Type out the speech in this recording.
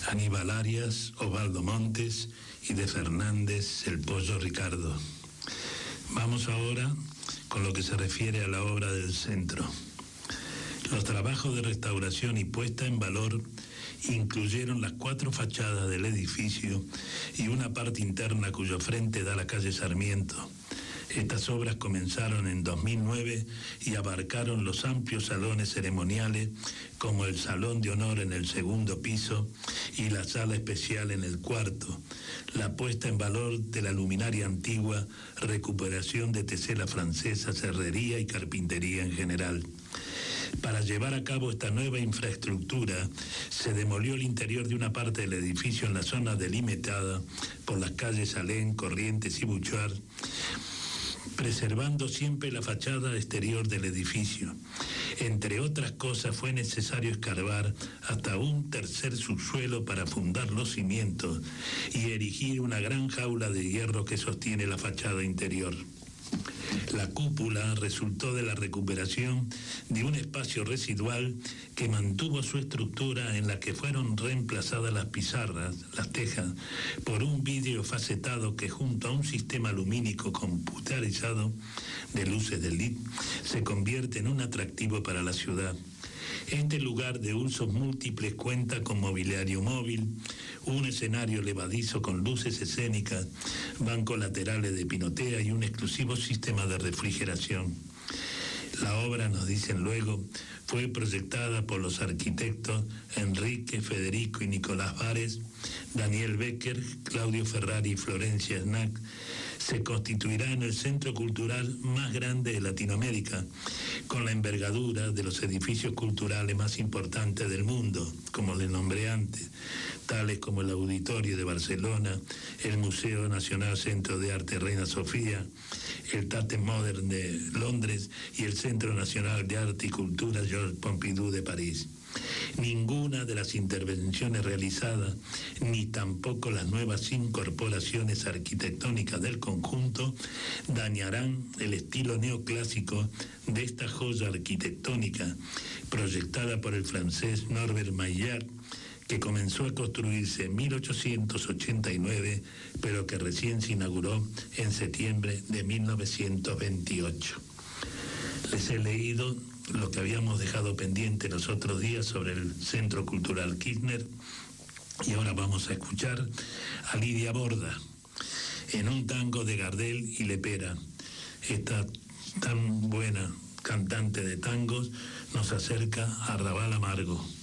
Aníbal Arias, Osvaldo Montes y de Fernández, el Pollo Ricardo. Vamos ahora con lo que se refiere a la obra del centro. Los trabajos de restauración y puesta en valor incluyeron las 4 fachadas del edificio y una parte interna cuyo frente da a la calle Sarmiento. Estas obras comenzaron en 2009 y abarcaron los amplios salones ceremoniales, como el Salón de Honor en el 2º piso y la Sala Especial en el 4º, la puesta en valor de la luminaria antigua, recuperación de tesela francesa, serrería y carpintería en general. Para llevar a cabo esta nueva infraestructura, se demolió el interior de una parte del edificio en la zona delimitada por las calles Alén, Corrientes y Buchuar, preservando siempre la fachada exterior del edificio. Entre otras cosas, fue necesario escarbar hasta un 3er subsuelo para fundar los cimientos y erigir una gran jaula de hierro que sostiene la fachada interior. La cúpula resultó de la recuperación de un espacio residual que mantuvo su estructura, en la que fueron reemplazadas las pizarras, las tejas, por un vidrio facetado que, junto a un sistema lumínico computarizado de luces de LED, se convierte en un atractivo para la ciudad. Este lugar de usos múltiples cuenta con mobiliario móvil, un escenario levadizo con luces escénicas, bancos laterales de pinotea y un exclusivo sistema de refrigeración. La obra, nos dicen luego, fue proyectada por los arquitectos Enrique, Federico y Nicolás Vares, Daniel Becker, Claudio Ferrari y Florencia Snack. Se constituirá en el centro cultural más grande de Latinoamérica, con la envergadura de los edificios culturales más importantes del mundo, como les nombré antes, tales como el Auditorio de Barcelona, el Museo Nacional Centro de Arte Reina Sofía, el Tate Modern de Londres y el Centro Nacional de Arte y Cultura Georges Pompidou de París. Ninguna de las intervenciones realizadas, ni tampoco las nuevas incorporaciones arquitectónicas del conjunto, dañarán el estilo neoclásico de esta joya arquitectónica proyectada por el francés Norbert Maillard, que comenzó a construirse en 1889, pero que recién se inauguró en septiembre de 1928. Les he leído lo que habíamos dejado pendiente los otros días sobre el Centro Cultural Kirchner, y ahora vamos a escuchar a Lidia Borda en un tango de Gardel y Lepera. Esta tan buena cantante de tangos nos acerca a Arrabal Amargo.